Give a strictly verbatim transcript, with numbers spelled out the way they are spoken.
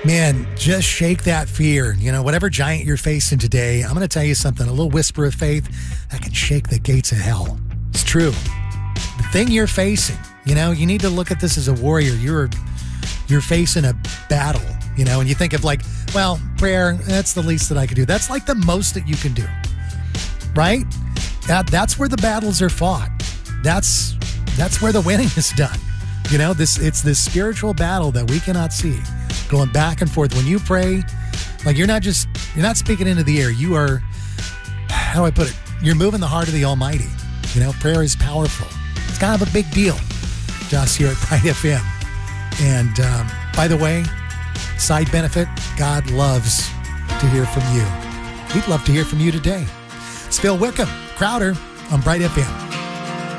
Man, just shake that fear. You know, whatever giant you're facing today, I'm going to tell you something, a little whisper of faith that can shake the gates of hell. It's true. The thing you're facing, you know, you need to look at this as a warrior. You're you're facing a battle, you know, and you think of like, well, prayer, that's the least that I could do. That's like the most that you can do, right? That That's where the battles are fought. That's that's where the winning is done. You know, this it's this spiritual battle that we cannot see, going back and forth. When you pray, like you're not just, you're not speaking into the air. You are, how do I put it? You're moving the heart of the Almighty. You know, prayer is powerful. It's kind of a big deal to us here at Bright F M. And um, by the way, side benefit, God loves to hear from you. We'd love to hear from you today. It's Phil Wickham, Crowder on Bright F M.